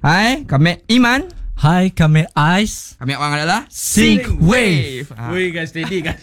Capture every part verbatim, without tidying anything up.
Hai, kami Iman. Hai, kami Ais. Kami orang adalah Sync Wave. Ha. Wih guys, steady guys.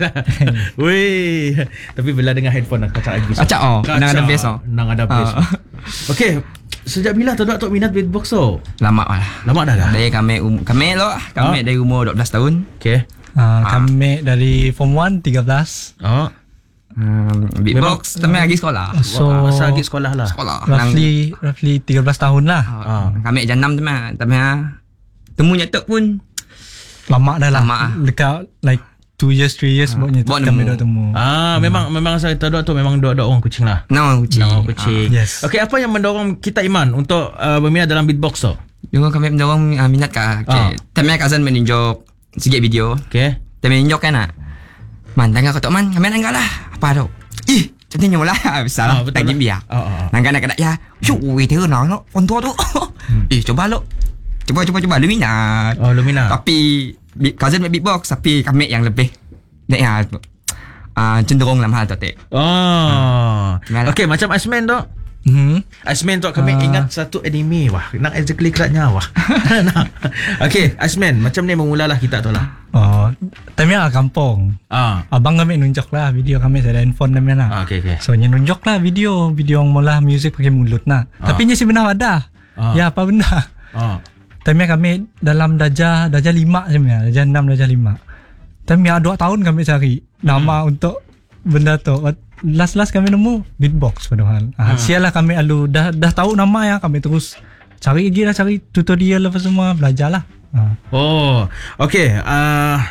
Wih. Tapi bila dengar headphone nak kacak lagi. Kacak oh. Nang ada bass oh. Nang ada bass. Okey. Sejak bila tu Tok minat beatbox tu? Lama lah. Lama dah lah. Dari kami um, kami lo, kami Oh. dari umur dua belas tahun. Okey. Uh, kami dari Form one tiga belas. Oh. Um, beatbox kami lagi sekolah. So Wah, masa lagi sekolah lah. Sekolah. roughly roughly tiga belas tahun lah. Uh, kami janam tu mah. Tapi ha. Temu nyetok pun Lama dah lah. Lama lah. Dekat like two years three years buatnya tu buat kami nemu. dah temu. Ah, memang memang saya tahu tu memang dua-dua orang kucing lah. nama kucing. Nama kucing. Ah, yes. Okey, apa yang mendorong kita Iman untuk uh, berminat dalam beatbox tu? Juga kami mendorong uh, minat kah. Ah. Okay. Kami cousin menunjuk sikit video. Okey. Kami menunjuk kan nak. Man, tangga kau tok man, kami nangga lah. Apa tu? Ih, cantik nyolah. Besar lah. Ah, betul Tagi lah. biar. Ah, ah, ah. Nangga nak kena ya. Syuk, weh dia nak nak kontor tu. Eh, coba lo. Cuba cuba cuba lu minat. Oh, lu minat. Tapi beat- cousin main beatbox tapi kami yang lebih nak ya uh, cenderung dalam hal tu tek. Oh. Hmm. Okey, macam Iceman tu. Hmm. Iceman tu kami Ah. ingat satu anime wah. Nak exactly keratnya wah. Nak. Okey, Iceman macam ni memulalah kita tu lah. Oh, kami lah kampung. Ah. Abang kami nunjuk lah video kami saya ada handphone kami lah. Ah, okey okey. So nya nunjuk lah video video yang mula music pakai mulut nah. Ah. Tapi nya sebenarnya ada. Ah. Ya apa benda? Ah. Tapi kami dalam darjah darjah lima sebenarnya, darjah enam darjah lima. Tapi ya dua tahun kami cari nama hmm. untuk benda tu. Last-last kami nemu beatbox padahal. Ah, Hmm. sialah kami alu dah dah tahu nama ya kami terus cari lagi lah, cari tutorial apa semua, belajarlah. Ah. Oh, okey. Uh,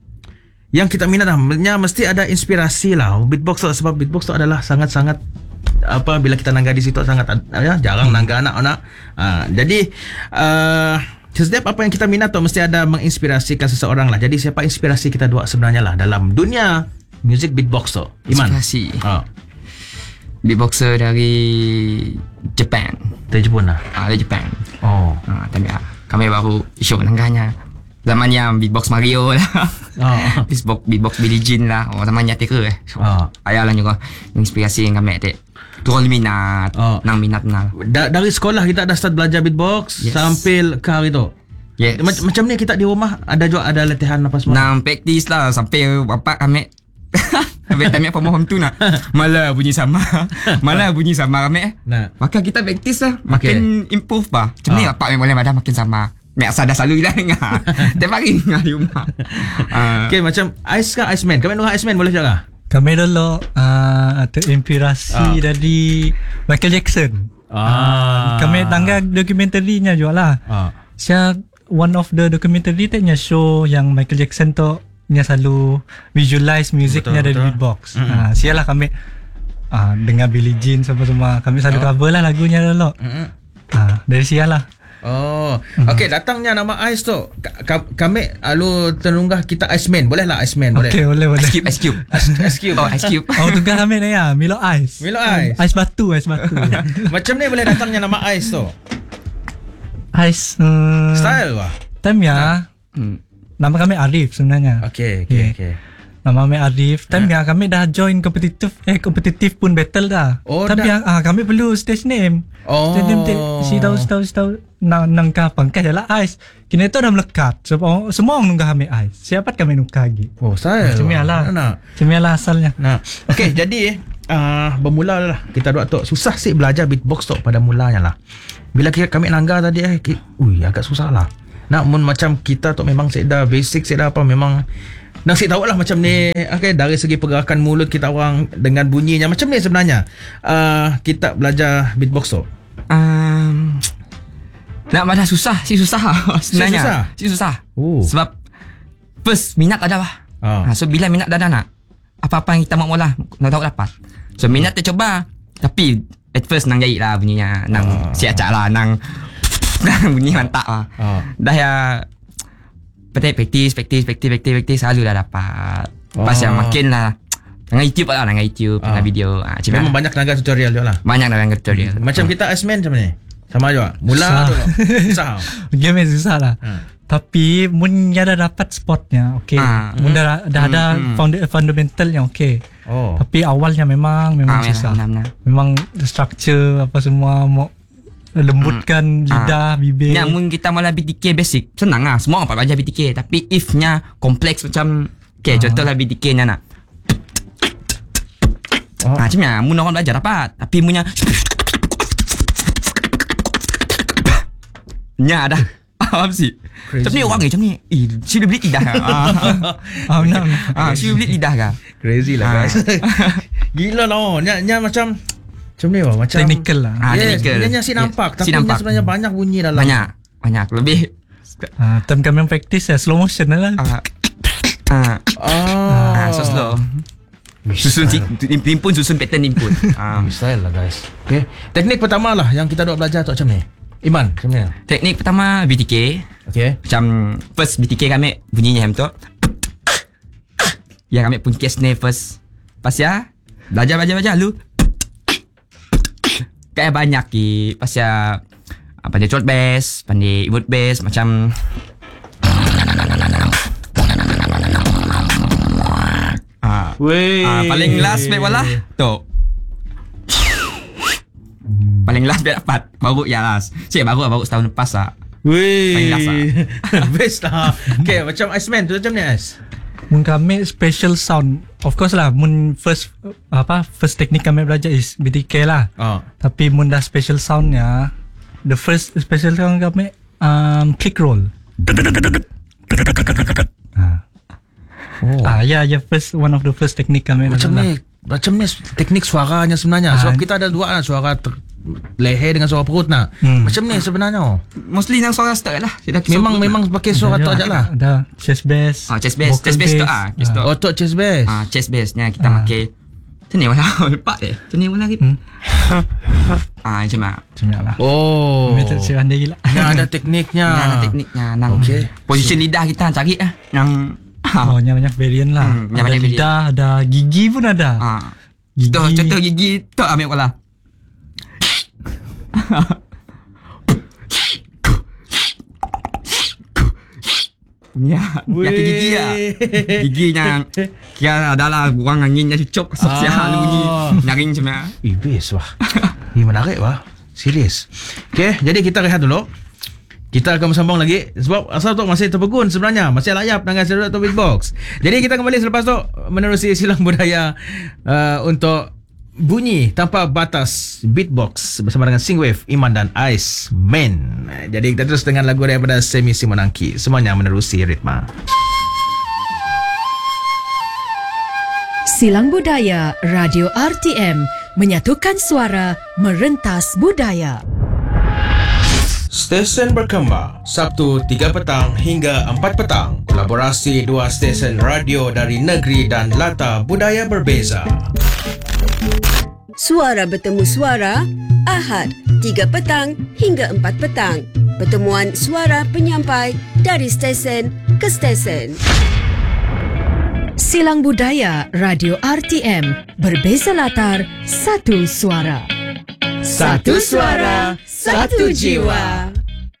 yang kita minat lah, mesti ada inspirasi lah beatbox tu, sebab beatbox tu adalah sangat-sangat apa bila kita nangga di situ sangat ya, jarang hmm. nangga anak-anak. Uh, jadi uh, setiap apa yang kita minat tu mesti ada menginspirasikan seseorang lah. Jadi siapa inspirasi kita dua sebenarnya lah dalam dunia music beatbox tu? Iman. Inspirasi. Uh. Beatboxer dari Japan. Dari Jepun lah. Ah, dari Japan. Oh. Ah, tapi ah, kami baru show nangganya. Zamannya beatbox Mario lah. Oh. beatbox beatbox Billie Jean lah. Oh, zamannya teka eh. So, Oh. ayalah juga inspirasi yang kami tek. Turun minat, Oh. nang minat nang. Da- dari sekolah kita dah start belajar beatbox Yes. sampai ke hari tu. Yes. Mac- macam ni kita di rumah ada juga ada latihan apa semua. Nang praktis lah sampai bapak kami Habis kami apa mohon tu nak malah bunyi sama. Malah bunyi sama kami. Nah. Maka kita praktis lah, makin okay. improve bah. Macam ni Ah. bapak memang boleh madah makin sama. Mek asal dah selalu hilang dengar. Tiap hari dengar di rumah. Ah. Okay, macam Ice ke Iceman? Kami dengar Iceman boleh cakap? Kami dulu uh, terinspirasi Ah. dari Michael Jackson. Ah. Kami tangga dokumentarinya juga lah. Ah. Saya one of the documentary tu nya show yang Michael Jackson tu nya selalu visualize musiknya dari Betul, betul. beatbox. Mm-hmm. Ah, sialah kami ah dengar Billie Jean semua-semua. Kami selalu Oh. cover lah lagunya dulu. Mm-hmm. Ah, dari sialah. Oh. Okey, datangnya nama Ice tu. Ka- ka- kami alu tenunggah kita Iceman. Boleh lah Iceman, boleh. Okey, boleh boleh. Ice Cube, Ice Cube. Ice Cube. Oh, Ice Cube. Oh, tugas kami ni ya, Milo Ice. Milo Ice. Ice batu, ice batu. Macam ni boleh datangnya nama Ice tu. Ice um, Style wah. time ya. Hmm. Nama kami Arif sebenarnya. Okey, okey, Yeah. okey. Nama kami Arif. Time ya kami dah join kompetitif eh kompetitif pun battle dah. Oh, Tapi dah. yang ah, kami perlu stage name. Oh. Stage name te- si tahu si tahu si tahu nang nang ka pangkat adalah Ice. Kini tu dah melekat. So, semua orang nunggu kami Ice. Siapa kami nunggu lagi? Oh, style. Macam ni lah. Nah. Macam ni lah asalnya. Nah. Okey, jadi uh, bermula lah kita dua tu susah sih belajar beatbox tu pada mulanya lah. Bila kita kami nangga tadi eh, ki, ui agak susah lah. Nak mun macam kita tu memang saya dah basic saya dah apa memang nak saya tahu lah macam ni. Okay, dari segi pergerakan mulut kita orang dengan bunyinya macam ni sebenarnya. Uh, kita belajar beatbox tu. Um, nak madah susah, si susah sebenarnya. susah? Si susah. Oh. Sebab first minat ada lah. Ah. Ha, so bila minat dah ada nak apa-apa yang kita mau mula nak tahu dapat. So minat dia coba. Tapi at first nang jahit lah bunyinya, nang Ah. siacak lah, nang bunyi mantap lah. Ah. Dah ya Petik praktis, praktis, praktis, praktis, praktis selalu dah dapat. Lepas Oh. yang makin lah dengan YouTube lah, dengan YouTube, dengan Ah. video. Ha, Memang banyak nangga tutorial juga lah. banyak dah dengan tutorial. Macam kita Iceman macam ni. Sama juga. Mula Susah. tu susah. Game yang susah lah. Hmm. Tapi mun nya dah dapat spotnya, okey. Ah. Mun dah dah ada Hmm, hmm. founda- fundamentalnya okey. Oh. Tapi awalnya memang memang Ah, susah. benar, benar. Memang the structure apa semua mau lembutkan lidah, bibir. Ya, mungkin kita malah B T K basic. Senang lah. Semua orang belajar B T K. Tapi if-nya kompleks macam, okay, Ah. contohlah B T K-nya nak. Oh. Ah, macam ni, mun orang belajar dapat. Tapi punya nya dah. Faham sih? Macam ni orang ni, macam ni. Eh, si boleh belit lidah kan? Ah, Ah, benar, benar. ah, si boleh belit lidah kan? Crazy lah Ah. guys. Gila lah. Nya, nya macam macam ni lah. Macam Technical lah. Ah, yes, technical. dia nya si nampak. Yes, si Tapi nya nampak. sebenarnya banyak bunyi dalam. Banyak. Banyak. Lebih. Ah, time kami practice ya, slow motion lah. Ah, ah, Ah, ah, so slow. Susun si, timpun, susun pattern timpun. Ah. Style lah guys. Okay. Teknik pertama lah yang kita dok belajar tu macam ni. Iman, macam ni. Teknik pertama B T K. Okay. Macam first B T K kami bunyinya macam tu. Yang kami pun case ni first. Pas ya, belajar belajar belajar lu. Kayak banyak ki. Pas ya pandai short bass, pandai wood bass macam ah, Weh. ah paling last back wala. Tu. Paling last back dapat. Baru ya last. Cik baru baru setahun lepas ah. Weh. Paling last lah. Best lah. Okay, macam Iceman tu macam ni Ice. Mun kami special sound. Of course lah, mun first apa first teknik kami belajar is B T K lah. Oh. Tapi mun dah special soundnya, the first special sound kami um, click roll. Ah. Oh. Ah, ya, ya, first one of the first teknik kami. Macam adalah- ni macam ni teknik suaranya sebenarnya. Ah. Sebab kita ada dua lah, suara ter- leher dengan suara perut nak. Hmm. Macam ni sebenarnya. Mostly yang suara start lah. Saya dah kisah Memang perut memang pakai suara tu aja lah. Ada chest bass. Ah, chest bass. vocal Chest bass tu ah, chest tu. Oh, tu chest bass. Ah, chest bassnya kita Ah. pakai. Macam ni wala lepak eh. Macam ni wala lagi. Hmm. Ah, macam mana? Macam ni lah. Oh. Method saya pandai gila. Yang ada tekniknya. Yang ada tekniknya nang. Okey. Position lidah kita cari ah. Yang ah. Oh, yang banyak variant lah. Hmm, yang ada banyak variant. lidah, ada gigi pun ada. Ah. Gigi. Contoh, contoh gigi tu ambil wala. Ya, ya ke gigi ya. Gigi yang kira adalah buang anginnya cucuk sok Ah. siapa bunyi nyaring macam mana. Eh, best wah. Ini menarik wah. Serius. Okay, jadi kita rehat dulu. Kita akan bersambung lagi sebab asal tu masih terpegun sebenarnya, masih layap dengan Serodot to Beatbox. Jadi kita kembali selepas tu menerusi silang budaya uh, untuk bunyi tanpa batas beatbox bersama dengan Singwave, Iman dan Ice Man. Jadi kita terus dengan lagu daripada Semi Simonangki. Semuanya menerusi ritma. Silang Budaya Radio R T M menyatukan suara merentas budaya. Stesen berkembang Sabtu tiga petang hingga empat petang. Kolaborasi dua stesen radio dari negeri dan latar budaya berbeza. Suara bertemu suara Ahad tiga petang hingga empat petang. Pertemuan suara penyampai dari stesen ke stesen. Silang Budaya Radio R T M, berbeza latar, satu suara. Satu suara, satu jiwa.